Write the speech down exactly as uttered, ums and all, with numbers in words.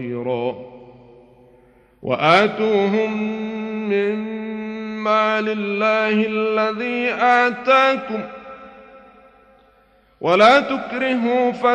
وآتوهم من مال الله الذي آتاكم ولا تكرهوا